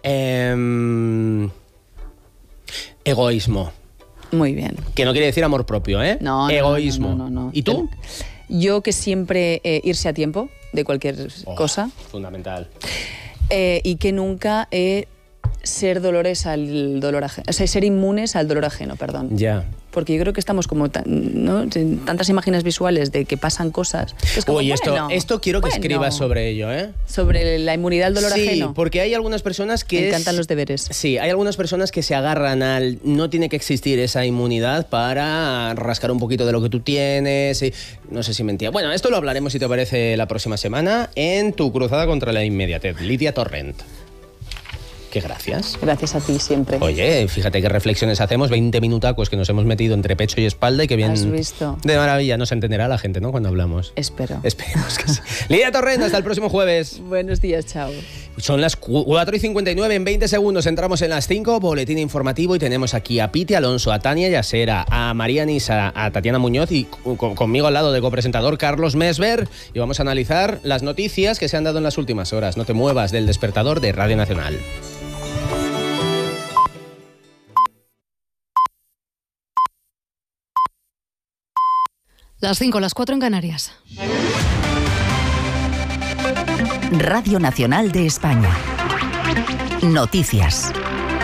Egoísmo. Muy bien. Que no quiere decir amor propio, ¿eh? No. Egoísmo. No. ¿Y tú? Yo que siempre irse a tiempo de cualquier cosa. Fundamental. Y que nunca ser dolores al dolor ajeno. O sea, ser inmunes al dolor ajeno, perdón. Ya. Porque yo creo que estamos como ¿no? Tantas imágenes visuales de que pasan cosas. Es como, esto quiero que escribas sobre ello, ¿eh? Sobre la inmunidad al dolor ajeno. Sí, porque hay algunas personas que... Me encantan los deberes. Sí, hay algunas personas que se agarran al... No tiene que existir esa inmunidad para rascar un poquito de lo que tú tienes. Y, no sé si mentía. Bueno, esto lo hablaremos, si te parece, la próxima semana en tu cruzada contra la inmediatez. Lidia Torrent. Qué gracias. Gracias a ti siempre. Oye, fíjate qué reflexiones hacemos, 20 minutacos que nos hemos metido entre pecho y espalda y que bien... ¿Has visto? De maravilla, nos entenderá la gente, ¿no? Cuando hablamos. Espero. Esperemos que sí. Lidia Torrent, hasta el próximo jueves. Buenos días, chao. Son las 4:59, en 20 segundos entramos en las 5, boletín informativo, y tenemos aquí a Piti Alonso, a Tania Yasera, a María Nisa, a Tatiana Muñoz y conmigo al lado de copresentador Carlos Mesver, y vamos a analizar las noticias que se han dado en las últimas horas. No te muevas del despertador de Radio Nacional. Las 5, las 4 en Canarias. Radio Nacional de España. Noticias.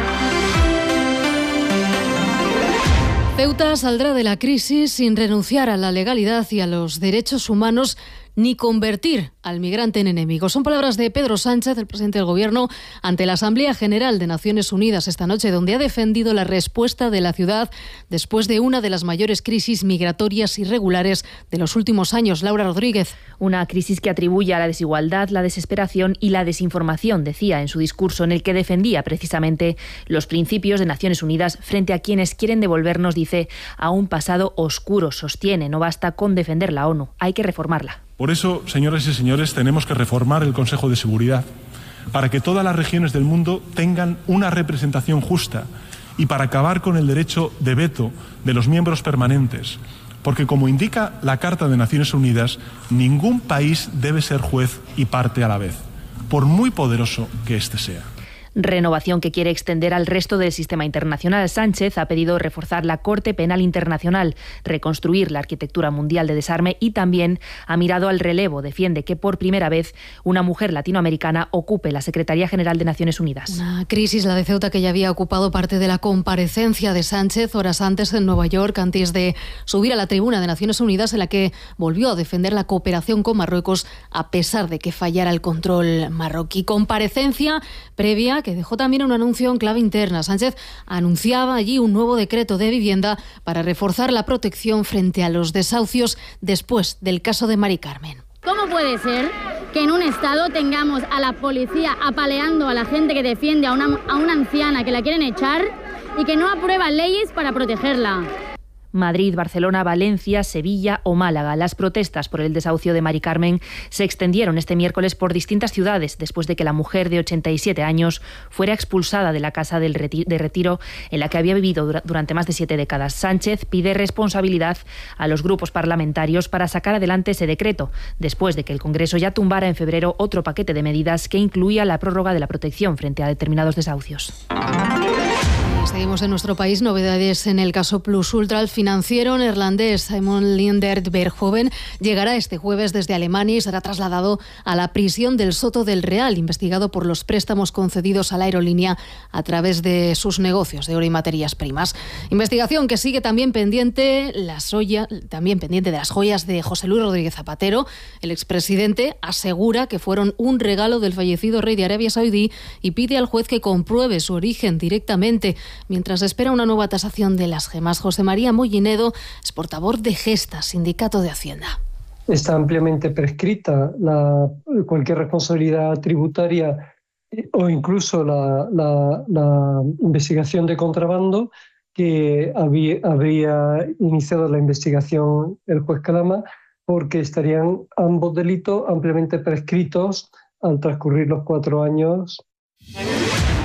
Ceuta saldrá de la crisis sin renunciar a la legalidad y a los derechos humanos ni convertir al migrante en enemigo. Son palabras de Pedro Sánchez, el presidente del Gobierno, ante la Asamblea General de Naciones Unidas esta noche, donde ha defendido la respuesta de la ciudad después de una de las mayores crisis migratorias irregulares de los últimos años. Laura Rodríguez. Una crisis que atribuye a la desigualdad, la desesperación y la desinformación, decía en su discurso, en el que defendía precisamente los principios de Naciones Unidas frente a quienes quieren devolvernos, dice, a un pasado oscuro. Sostiene, no basta con defender la ONU, hay que reformarla. Por eso, señoras y señores, tenemos que reformar el Consejo de Seguridad para que todas las regiones del mundo tengan una representación justa y para acabar con el derecho de veto de los miembros permanentes. Porque, como indica la Carta de Naciones Unidas, ningún país debe ser juez y parte a la vez, por muy poderoso que éste sea. Renovación que quiere extender al resto del sistema internacional. Sánchez ha pedido reforzar la Corte Penal Internacional, reconstruir la arquitectura mundial de desarme y también ha mirado al relevo. Defiende que por primera vez una mujer latinoamericana ocupe la Secretaría General de Naciones Unidas. Una crisis, la de Ceuta, que ya había ocupado parte de la comparecencia de Sánchez horas antes en Nueva York, antes de subir a la tribuna de Naciones Unidas, en la que volvió a defender la cooperación con Marruecos a pesar de que fallara el control marroquí. Comparecencia previa que dejó también un anuncio en clave interna. Sánchez anunciaba allí un nuevo decreto de vivienda para reforzar la protección frente a los desahucios después del caso de Mari Carmen. ¿Cómo puede ser que en un estado tengamos a la policía apaleando a la gente que defiende a una anciana que la quieren echar y que no aprueba leyes para protegerla? Madrid, Barcelona, Valencia, Sevilla o Málaga. Las protestas por el desahucio de Mari Carmen se extendieron este miércoles por distintas ciudades después de que la mujer de 87 años fuera expulsada de la casa de retiro en la que había vivido durante más de 7 décadas. Sánchez pide responsabilidad a los grupos parlamentarios para sacar adelante ese decreto, después de que el Congreso ya tumbara en febrero otro paquete de medidas que incluía la prórroga de la protección frente a determinados desahucios. Seguimos en nuestro país. Novedades en el caso Plus Ultra. El financiero neerlandés Simon Lindert Berghoven llegará este jueves desde Alemania y será trasladado a la prisión del Soto del Real, investigado por los préstamos concedidos a la aerolínea a través de sus negocios de oro y materias primas. Investigación que sigue también pendiente de las joyas de José Luis Rodríguez Zapatero. El expresidente asegura que fueron un regalo del fallecido rey de Arabia Saudí y pide al juez que compruebe su origen directamente, mientras espera una nueva tasación de las gemas. José María Mollinedo es portavoz de Gesta, Sindicato de Hacienda. Está ampliamente prescrita cualquier responsabilidad tributaria o incluso la investigación de contrabando que habría iniciado la investigación el juez Calama, porque estarían ambos delitos ampliamente prescritos al transcurrir los 4 años. Una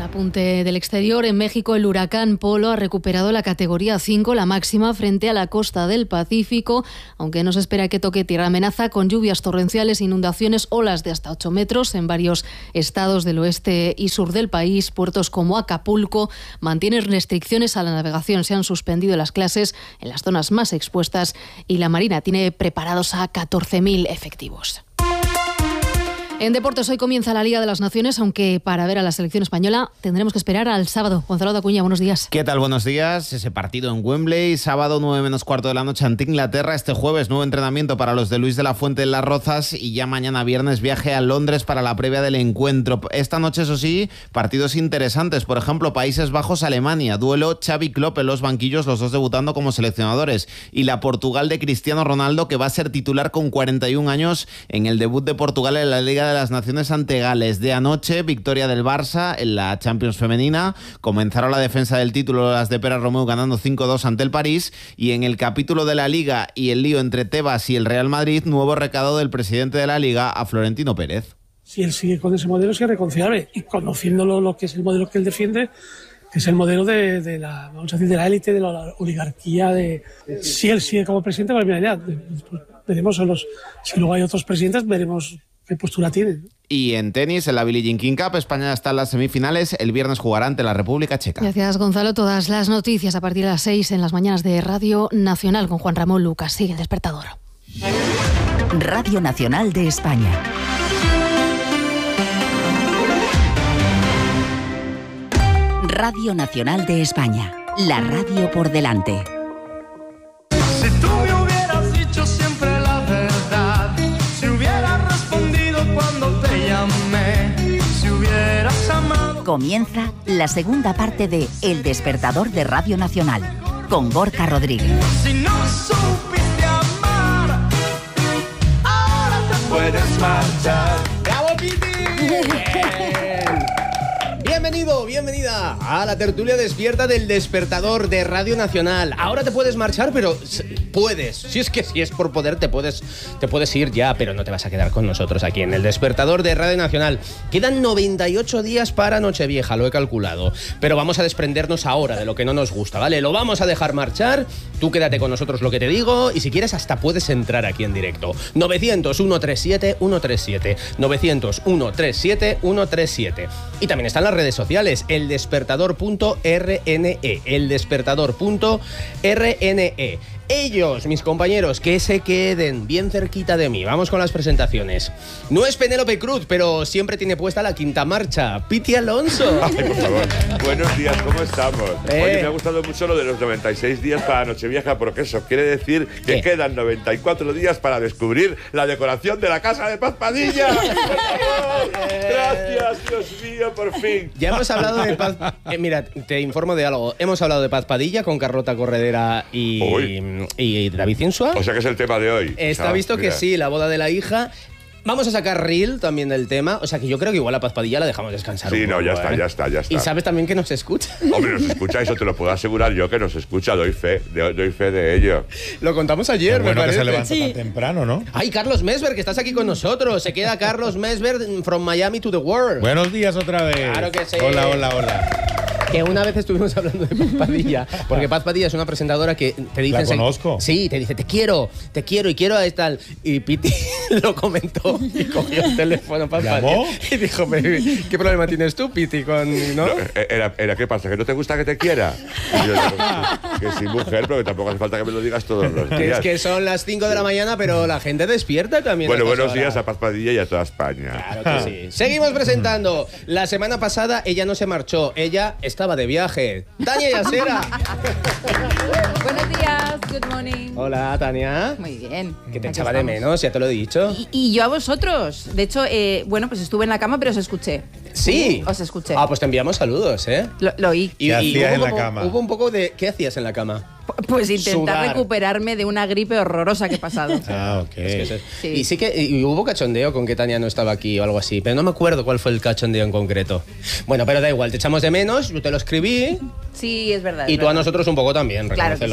apunte del exterior. En México, el huracán Polo ha recuperado la categoría 5, la máxima, frente a la costa del Pacífico, aunque no se espera que toque tierra. Amenaza con lluvias torrenciales, inundaciones, olas de hasta 8 metros en varios estados del oeste y sur del país. Puertos como Acapulco mantienen restricciones a la navegación. Se han suspendido las clases en las zonas más expuestas y la Marina tiene preparados a 14.000 efectivos. En deportes, hoy comienza la Liga de las Naciones, aunque para ver a la selección española tendremos que esperar al sábado. Gonzalo de Acuña, buenos días. ¿Qué tal? Buenos días. Ese partido en Wembley, sábado 9 menos cuarto de la noche ante Inglaterra. Este jueves nuevo entrenamiento para los de Luis de la Fuente en Las Rozas y ya mañana viernes viaje a Londres para la previa del encuentro. Esta noche, eso sí, partidos interesantes. Por ejemplo, Países Bajos-Alemania. Duelo Xavi Klopp en los banquillos, los dos debutando como seleccionadores. Y la Portugal de Cristiano Ronaldo, que va a ser titular con 41 años en el debut de Portugal en la Liga de las Naciones ante Gales. De anoche, victoria del Barça en la Champions femenina. Comenzaron la defensa del título las de Pere Romeu ganando 5-2 ante el París. Y en el capítulo de la Liga y el lío entre Tebas y el Real Madrid, nuevo recado del presidente de la Liga a Florentino Pérez. Si él sigue con ese modelo, es irreconciliable. Y conociéndolo, lo que es el modelo que él defiende, que es el modelo de la, vamos a decir, de la élite, de la oligarquía. Si él sigue como presidente, pues mira, ya, veremos si luego hay otros presidentes, veremos qué postura tienen. Y en tenis, en la Billie Jean King Cup, España está en las semifinales. El viernes jugará ante la República Checa. Gracias, Gonzalo. Todas las noticias a partir de las 6 en las mañanas de Radio Nacional con Juan Ramón Lucas. Sigue el despertador. Radio Nacional de España. Radio Nacional de España. La radio por delante. Si tú me hubieras dicho siempre la verdad, si hubieras respondido cuando te llamé, si hubieras amado... Comienza la segunda parte de El Despertador de Radio Nacional, con Gorka Rodríguez. Si no supiste amar, ahora te puedes marchar. ¡Bravo, Piti! Bienvenido, bienvenida a la tertulia despierta del Despertador de Radio Nacional. Ahora te puedes marchar, pero puedes. Si es por poder, te puedes ir ya, pero no te vas a quedar con nosotros aquí en el Despertador de Radio Nacional. Quedan 98 días para Nochevieja, lo he calculado. Pero vamos a desprendernos ahora de lo que no nos gusta, ¿vale? Lo vamos a dejar marchar. Tú quédate con nosotros lo que te digo y si quieres hasta puedes entrar aquí en directo. 900-137-137. 900-137-137. Y también están las redes sociales, eldespertador.rne, eldespertador.rne. Ellos, mis compañeros, que se queden bien cerquita de mí. Vamos con las presentaciones. No es Penélope Cruz, pero siempre tiene puesta la quinta marcha. Piti Alonso. Ay, por favor. Buenos días, ¿cómo estamos? Oye, me ha gustado mucho lo de los 96 días para Nochevieja, porque eso quiere decir que quedan 94 días para descubrir la decoración de la casa de Paz Padilla. ¡Por favor! Gracias, Dios mío, por fin. Ya hemos hablado de Paz... mira, te informo de algo. Hemos hablado de Paz Padilla con Carlota Corredera y David Insua. O sea que es el tema de hoy. Está visto que sí, la boda de la hija. Vamos a sacar reel también del tema. O sea que yo creo que igual a Paz Padilla la dejamos descansar un poco. Sí, no, ya está. Y sabes también que nos escucha. Hombre, nos escucha, eso te lo puedo asegurar yo, que nos escucha, doy fe de ello. Lo contamos ayer, me parece. Que se levanta tan temprano, ¿no? Ay, Carlos Mesver, que estás aquí con nosotros. Se queda Carlos Mesver from Miami to the world. Buenos días otra vez. Claro que sí. Hola. Que una vez estuvimos hablando de Paz Padilla, porque Paz Padilla es una presentadora que te dice... ¿La conozco? Sí, te dice, te quiero y quiero a esta... Y Piti lo comentó y cogió el teléfono Paz Padilla y dijo, ¿qué problema tienes tú, Piti, con...? ¿no? Era ¿qué pasa? ¿Que no te gusta que te quiera? Y yo digo, que sí, mujer, pero que tampoco hace falta que me lo digas todos los días. Es que son las 5 de la mañana, pero la gente despierta también. Bueno, buenos días a Paz Padilla y a toda España. Claro que sí. Seguimos presentando. La semana pasada ella no se marchó, ella estaba de viaje. Tania Yasera. Buenos días, good morning. Hola, Tania. Muy bien. Que te echaba de menos, ya te lo he dicho. Y yo a vosotros. De hecho, pues estuve en la cama, pero os escuché. Sí. Os escuché. Ah, pues te enviamos saludos, ¿eh? Lo oí. ¿Qué hacías en la cama? Hubo un poco de... ¿Qué hacías en la cama? Pues intentar Sudar. recuperarme de una gripe horrorosa que he pasado. Ah, ok. Sí. Y sí que y hubo cachondeo con que Tania no estaba aquí o algo así, pero no me acuerdo cuál fue el cachondeo en concreto. Bueno, pero da igual, te echamos de menos, yo te lo escribí. Sí, es verdad. Y es tú verdad. a nosotros un poco también, Claro que reconócelo. sí.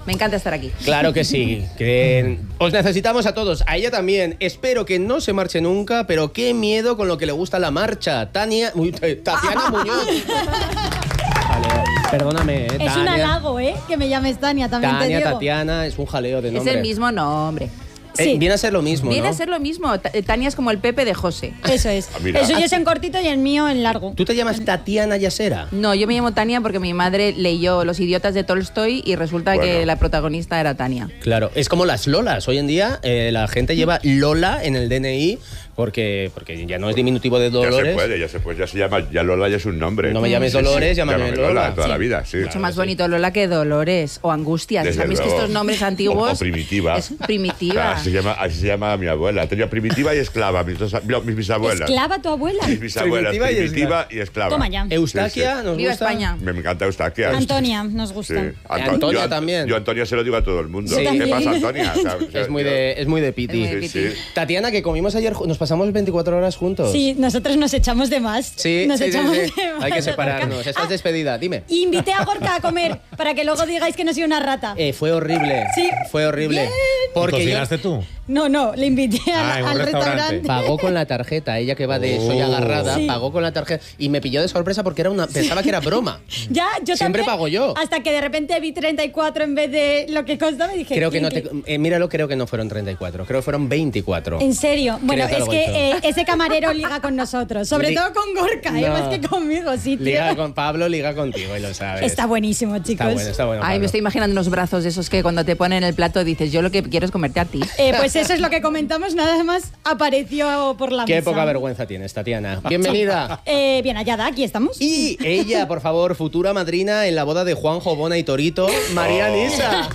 Me encanta estar aquí. Claro que sí, que os necesitamos a todos, a ella también. Espero que no se marche nunca, pero qué miedo con lo que le gusta la marcha. Tatiana Muñoz. Vale, perdóname, Es Tania. un halago, que me llames Tania, también te digo. Tatiana, es un jaleo de nombre. Es el mismo nombre. Sí. Viene a ser lo mismo, Viene ¿no? a ser lo mismo. Tania es como el Pepe de José. Eso es. mira. El suyo es en cortito y el mío en largo. ¿Tú te llamas Tatiana Yasera? No, yo me llamo Tania porque mi madre leyó Los idiotas de Tolstoy y resulta que la protagonista era Tania. Claro, es como las Lolas. Hoy en día la gente lleva Lola en el DNI porque ya no es diminutivo de Dolores. Ya se llama, ya Lola ya es un nombre. No me llames Dolores, llámame Lola. Toda la vida, sí. Mucho más bonito Lola que Dolores o Angustias. Desde ¿Sabéis que luego. estos nombres antiguos? O Primitiva. Es Primitiva. Así se llama mi abuela. Tenía Primitiva y Esclava, mis bisabuelas. ¿Esclava tu abuela? Mis bisabuelas, Primitiva y Esclava. Toma ya. Eustaquia, nos Viva gusta. España. Me encanta Eustaquia. Antonia, nos gusta. Sí. Antonia también. Yo Antonia se lo digo a todo el mundo. Sí. ¿Qué pasa, Antonia? Es muy de piti. Sí. Tatiana, que comimos ayer, nos pasamos 24 horas juntos. Sí, nosotros nos echamos de más. Sí, nos sí. echamos de más. Hay que separarnos. Estás despedida, dime. Invité a Gorka a comer para que luego digáis que no soy una rata. Fue horrible. Sí. Fue horrible. Bien. Porque ¿Cocinaste tú? No, le invité en un al restaurante. restaurante. pagó con la tarjeta, ella que va de soy agarrada, Sí. pagó con la tarjeta y me pilló de sorpresa porque pensaba que era broma. Ya, yo Siempre también, pago yo. Hasta que de repente vi 34 en vez de lo que costaba y dije... Creo que "Clink, míralo, creo que no fueron 34, creo que fueron 24. ¿En serio? Bueno, Creo es algo que hizo. ese camarero liga con nosotros, sobre todo con Gorka, No. más que conmigo, sí, tío. Liga con Pablo, liga contigo y lo sabes. Está buenísimo, chicos. Está bueno. Ay, Pablo. me estoy imaginando unos brazos de esos que cuando te ponen el plato dices, yo lo que quiero es comerte a ti. Pues eso es lo que comentamos, nada más apareció por la Qué mesa. poca vergüenza tienes, Tatiana. Bienvenida. Bien hallada, aquí estamos. Y ella, por favor, futura madrina en la boda de Juanjo, Bona y Torito, María Nisa.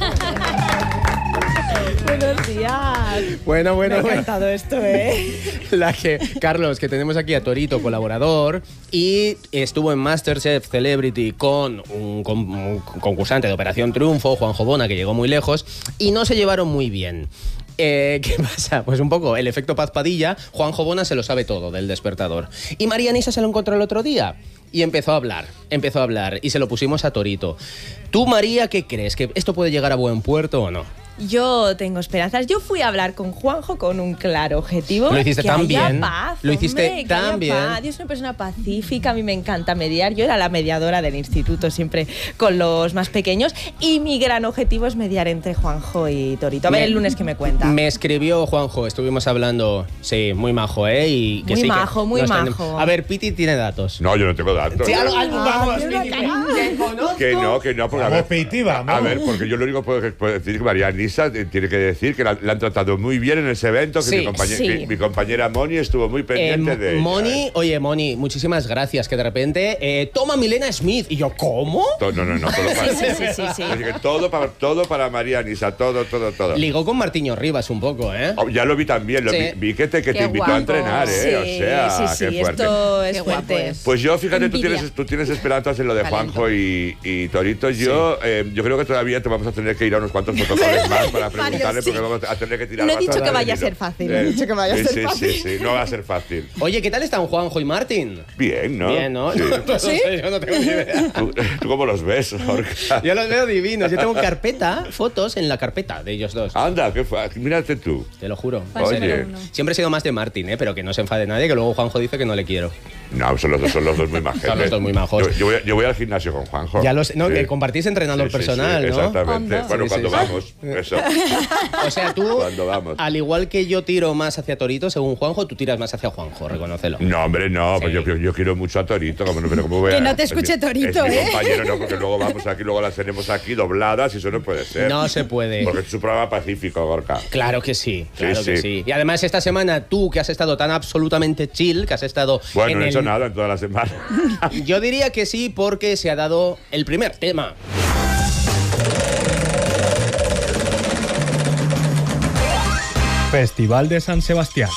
Buenos días. Bueno. Me ha encantado esto, Carlos, que tenemos aquí a Torito, colaborador, y estuvo en MasterChef Celebrity con un concursante de Operación Triunfo, Juanjo Bona, que llegó muy lejos, y no se llevaron muy bien. ¿Qué pasa? Pues un poco el efecto Paz Padilla. Juanjo Bona se lo sabe todo del Despertador. Y María Nisa se lo encontró el otro día. Y empezó a hablar. Y se lo pusimos a Torito. Tú, María, ¿qué crees? ¿Que esto puede llegar a buen puerto o no? Yo tengo esperanzas. Yo fui a hablar con Juanjo con un claro objetivo. Lo hiciste que tan haya bien. Paz, Lo hiciste hombre, que tan haya bien. paz. Yo soy una persona pacífica, a mí me encanta mediar. Yo era la mediadora del instituto siempre con los más pequeños y mi gran objetivo es mediar entre Juanjo y Torito. A ver el lunes que me cuenta. Me escribió Juanjo, estuvimos hablando, sí, muy majo, Y que Muy sí, que majo, muy nos majo. A ver, Piti tiene datos. No, yo no tengo datos. Sí, vamos, Que no, porque Vamos, Piti, vamos. A ver, porque yo lo único que puedo decir que María Nisa tiene que decir que la han tratado muy bien en ese evento, que Sí, que mi compañera Moni estuvo muy pendiente de ella. Moni, oye, Moni, muchísimas gracias, que de repente toma Milena Smith. Y yo, ¿cómo? No, todo para, Sí. Así que todo para María Nisa, todo. Ligó con Martiño Rivas un poco, ¿eh? Oh, ya lo vi también, Sí. vi que te invitó guapo. a entrenar, Sí, O sea, sí, qué fuerte. esto es Qué guapo fuerte. es. Pues yo, fíjate, Envidia. tú tienes esperanzas en lo de Juanjo y Torito. Yo creo que todavía te vamos a tener que ir a unos cuantos protocolos más para preguntarle, porque vamos a tener que tirar No he dicho bastante que vaya a del hilo. ser fácil, no he dicho que vaya a ser fácil. Sí, no va a ser fácil. Oye, ¿qué tal están Juanjo y Martín? Bien, ¿no? Bien, ¿no? Sí. No sé, yo no tengo ni idea. ¿Tú cómo los ves, Orca? Yo los veo divinos. Yo tengo fotos en la carpeta de ellos dos. Anda, mírate tú. Te lo juro. Oye. Siempre he sido más de Martín, pero que no se enfade nadie, que luego Juanjo dice que no le quiero. No, son los dos muy majos. Son los dos muy majos. Yo voy al gimnasio con Juanjo. Ya lo sé, no, Sí. que compartís entrenador Sí, sí, personal, sí, ¿no? Exactamente. Anda. Bueno, Sí, cuando sí, vamos, eso. O sea, tú, Cuando vamos. al igual que yo tiro más hacia Torito, según Juanjo, tú tiras más hacia Juanjo, reconócelo. No, hombre, no, pues Sí. yo quiero mucho a Torito, pero ¿cómo voy a...? Que no te escuche Torito, es mi ¿eh? compañero, no, porque luego vamos aquí, luego las tenemos aquí dobladas y eso no puede ser. No se puede. Porque es un programa pacífico, Gorka. Claro que sí, claro que sí. sí. Y además esta semana tú, que has estado tan absolutamente chill, que has estado Bueno, en no he el... hecho nada en toda la semana. Yo diría que sí, porque se ha dado el primer tema. Festival de San Sebastián.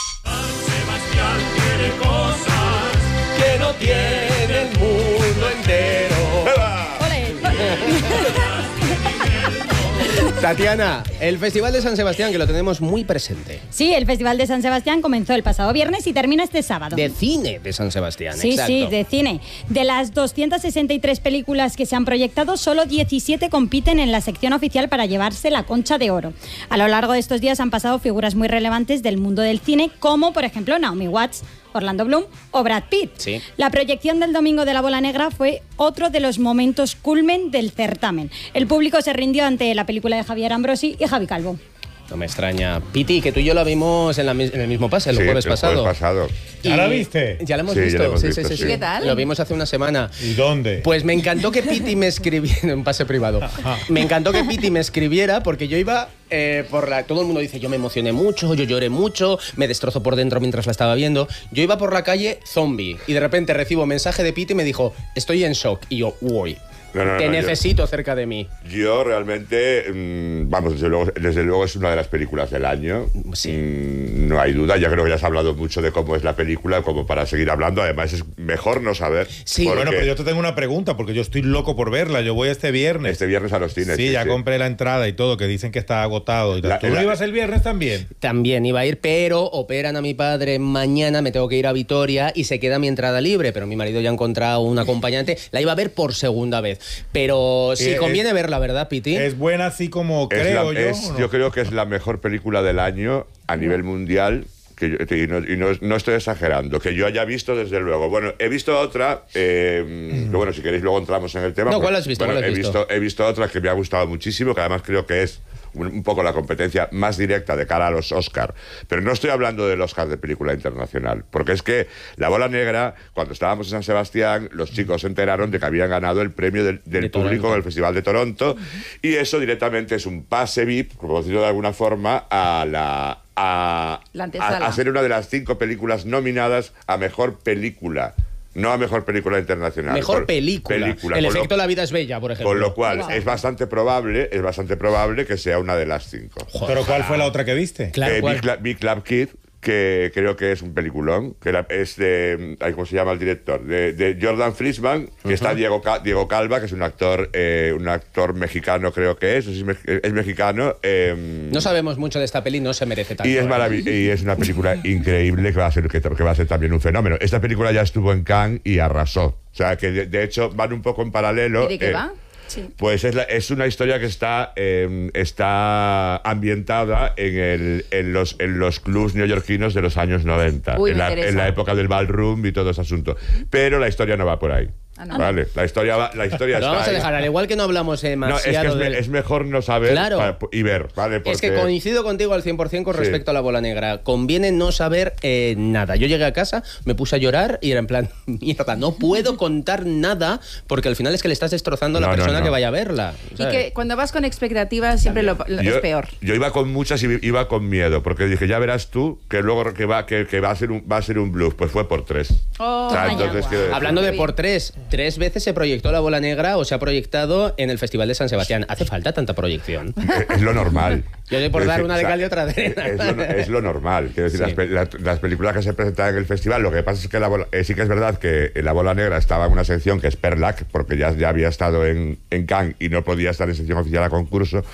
Que no tiene el mundo entero. Tatiana, el Festival de San Sebastián, que lo tenemos muy presente. Sí, el Festival de San Sebastián comenzó el pasado viernes y termina este sábado. De cine de San Sebastián, sí, exacto. Sí, de cine. De las 263 películas que se han proyectado, solo 17 compiten en la sección oficial para llevarse la Concha de Oro. A lo largo de estos días han pasado figuras muy relevantes del mundo del cine, como por ejemplo Naomi Watts, Orlando Bloom o Brad Pitt. Sí. La proyección del domingo de La Bola Negra fue otro de los momentos culmen del certamen. El público se rindió ante la película de Javier Ambrosi y Javi Calvo. No me extraña. Piti, que tú y yo la vimos en el mismo pase, el jueves pasado. Jueves pasado. ¿Ya la viste? Ya la hemos Sí, visto. ya la hemos Sí, visto, sí, sí. ¿Qué tal? Lo vimos hace una semana. ¿Y dónde? Pues me encantó que Piti me escribiera en un pase privado. Me encantó que Piti me escribiera porque yo iba todo el mundo dice, yo me emocioné mucho, yo lloré mucho, me destrozó por dentro mientras la estaba viendo. Yo iba por la calle zombie y de repente recibo un mensaje de Piti y me dijo, estoy en shock. Y yo, uy. Te necesito cerca de mí. Yo realmente, vamos, desde luego es una de las películas del año. Sí. No hay duda, ya creo que ya has hablado mucho de cómo es la película, como para seguir hablando. Además es mejor no saber. Sí. Bueno, pero yo te tengo una pregunta, porque yo estoy loco por verla. Yo voy este viernes. Este viernes a los cines. Sí, ya compré la entrada y todo, que dicen que está agotado. ¿Tú no ibas el viernes también? También iba a ir, pero operan a mi padre mañana, me tengo que ir a Vitoria y se queda mi entrada libre, pero mi marido ya ha encontrado un acompañante. La iba a ver por segunda vez. Pero sí, conviene verla, ¿verdad, Piti? Es buena así como creo yo. ¿No? Yo creo que es la mejor película del año a nivel mundial. No estoy exagerando, que yo haya visto desde luego. Bueno, he visto otra, pero bueno, si queréis luego entramos en el tema. No, ¿cuál has visto? Bueno, ¿Cuál has visto? He visto otra que me ha gustado muchísimo, que además creo que es un poco la competencia más directa de cara a los Oscar. Pero no estoy hablando del Oscar de película internacional, porque es que La Bola Negra, cuando estábamos en San Sebastián, los chicos se enteraron de que habían ganado el premio del público en el Festival de Toronto, y eso directamente es un pase VIP, por decirlo de alguna forma, a ser una de las 5 películas nominadas a Mejor Película. No a Mejor Película Internacional. Mejor película. El efecto La Vida es Bella, por ejemplo. Con lo cual, es bastante probable que sea una de las 5. Joder. ¿Pero cuál fue la otra que viste? Big Club Kid, que creo que es un peliculón, que es de, ¿cómo se llama el director? De Jordan Friesman, que está Diego Calva, que es un actor mexicano, creo que es mexicano. No sabemos mucho de esta peli, no se merece tanto. Y es una película increíble que va a ser también un fenómeno. Esta película ya estuvo en Cannes y arrasó. O sea, que de hecho van un poco en paralelo. ¿Y de qué va? Sí. Pues es una historia que está ambientada en los clubs neoyorquinos de los años 90, Uy, en la época del ballroom y todo ese asunto. Pero la historia no va por ahí. No. Vale, la historia lo está vamos a ahí. dejar, al igual que no hablamos demasiado es mejor no saber y ver, ¿vale? Porque es que coincido contigo al 100% con respecto a La Bola Negra. Conviene no saber nada. Yo llegué a casa, me puse a llorar y era en plan, mierda, no puedo contar nada porque al final es que le estás destrozando a la persona que vaya a verla, ¿sabes? Y que cuando vas con expectativas siempre es peor. Yo iba con muchas y iba con miedo, porque dije, ya verás tú que luego que va a ser un bluff. Pues fue por 3. Oh, o sea, entonces, hablando de por 3 veces se proyectó La Bola Negra o se ha proyectado en el Festival de San Sebastián. ¿Hace falta tanta proyección? Es lo normal. Yo doy por dar una de cal y otra de arena. Es lo normal. Quiero decir, las películas que se presentan en el festival, lo que pasa es que sí que es verdad que La Bola Negra estaba en una sección que es Perlac, porque ya había estado en Cannes y no podía estar en sección oficial a concurso.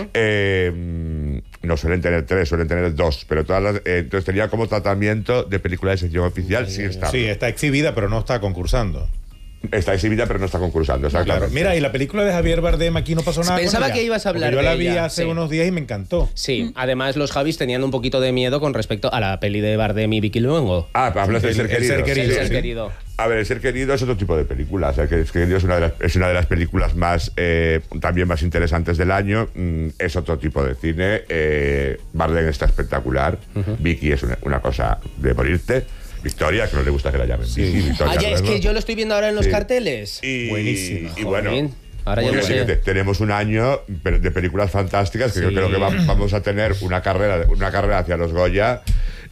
No suelen tener 3, suelen tener 2, pero entonces tenía como tratamiento de película de sección oficial. Sí, está exhibida, pero no está concursando. Está exhibida, pero no está concursando. Claro. Mira, y la película de Javier Bardem, aquí no pasó nada. Pensaba que ibas a hablar de ella. Yo la vi ella, hace unos días y me encantó. Sí, además los Javis tenían un poquito de miedo con respecto a la peli de Bardem y Vicky Luengo. Hablas del Ser Querido. El Ser Querido. A ver, El Ser Querido es otro tipo de película. O sea, que El Ser Querido es una de las películas más también más interesantes del año. Es otro tipo de cine. Bardem está espectacular. Vicky es una cosa de morirte. Victoria, que no le gusta que la llamen. Sí. Victoria, es que yo lo estoy viendo ahora en los carteles. Buenísimo. Y bueno, ahora ya no sé. Tenemos un año de películas fantásticas que yo creo que vamos a tener una carrera hacia los Goya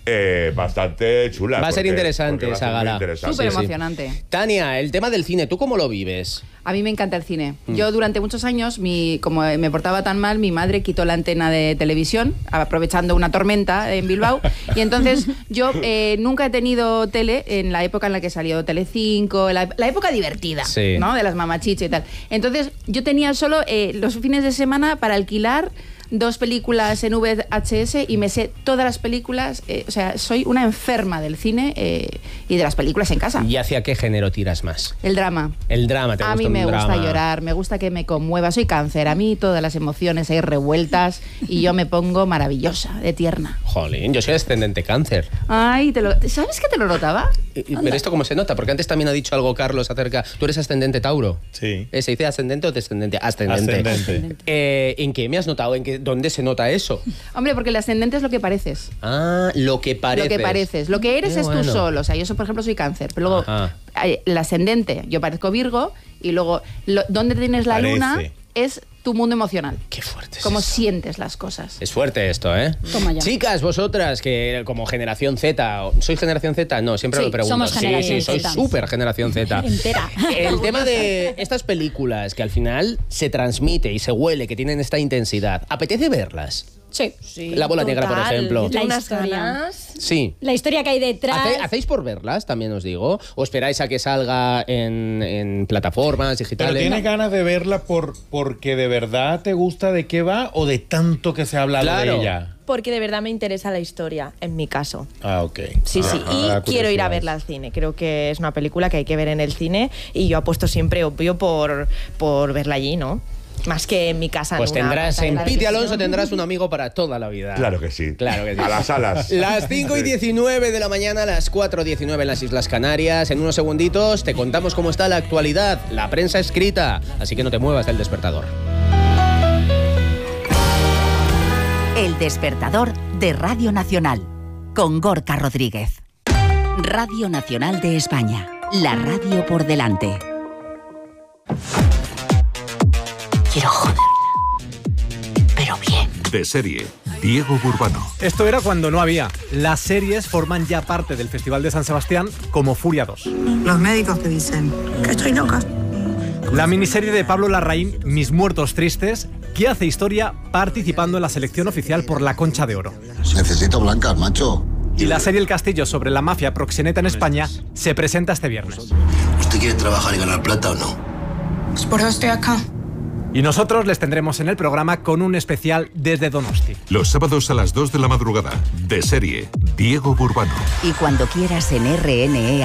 bastante chula. Va a ser interesante esa gala. Súper emocionante. Tania, el tema del cine, ¿tú cómo lo vives? A mí me encanta el cine. Yo durante muchos años, como me portaba tan mal, mi madre quitó la antena de televisión, aprovechando una tormenta en Bilbao, y entonces yo nunca he tenido tele en la época en la que salió Telecinco, la época divertida, sí, ¿no? De las mamachiches y tal. Entonces yo tenía solo los fines de semana para alquilar 2 películas en VHS y me sé todas las películas, o sea, soy una enferma del cine y de las películas en casa. ¿Y hacia qué género tiras más? El drama. El drama, ¿te gusta un drama? A mí me gusta llorar, me gusta que me conmueva, soy cáncer, a mí todas las emociones hay revueltas y yo me pongo maravillosa, de tierna. Jolín, yo soy ascendente cáncer. Ay, ¿sabes que te lo notaba? Pero esto cómo se nota, porque antes también ha dicho algo Carlos acerca, ¿tú eres ascendente Tauro? Sí. ¿Se dice ascendente o descendente? Ascendente. ¿En qué me has notado? ¿Dónde se nota eso? Hombre, porque el ascendente es lo que pareces. Ah, lo que pareces. Lo que pareces. Lo que eres es tú solo. O sea, yo, por ejemplo, soy cáncer. Pero luego, el ascendente, yo parezco Virgo. Y luego, donde tienes la luna es tu mundo emocional. Qué fuerte es Cómo eso. sientes las cosas. Es fuerte esto, ¿eh? Toma ya. Chicas, vosotras, que como generación Z, ¿soy generación Z? No, siempre lo pregunto. Somos generación soy Z. súper generación Z. Entera. El tema de estas películas que al final se transmite y se huele, que tienen esta intensidad, ¿apetece verlas? Sí. La bola negra, por ejemplo. La historia. Sí. La historia que hay detrás. ¿Hacéis por verlas, también os digo? ¿O esperáis a que salga en plataformas digitales? ¿Pero tienes ganas de verla porque de verdad te gusta de qué va o de tanto que se ha hablado de ella? Porque de verdad me interesa la historia, en mi caso. Ah, ok. Sí, y quiero ir a verla al cine. Creo que es una película que hay que ver en el cine y yo apuesto siempre, obvio, por verla allí, ¿no? Más que en mi casa. Pues tendrás en Piti Alonso Alonso tendrás un amigo para toda la vida. Claro que sí. Claro que sí. A las alas. Las 5:19 de la mañana, las 4:19 en las Islas Canarias. En unos segunditos te contamos cómo está la actualidad, la prensa escrita. Así que no te muevas del despertador. El despertador de Radio Nacional, con Gorka Rodríguez. Radio Nacional de España, la radio por delante. Quiero joderla, pero bien. De serie, Diego Burbano. Esto era cuando no había. Las series forman ya parte del Festival de San Sebastián, como Furia 2. Los médicos te dicen que estoy loca. La miniserie de Pablo Larraín, Mis muertos tristes, que hace historia participando en la selección oficial por la Concha de Oro. Necesito blancas, macho. Y la serie El Castillo sobre la mafia proxeneta en España se presenta este viernes. ¿Usted quiere trabajar y ganar plata o no? Pues por eso estoy acá. Y nosotros les tendremos en el programa con un especial desde Donosti. Los sábados a las 2 de la madrugada. De serie, Diego Burbano. Y cuando quieras en RNE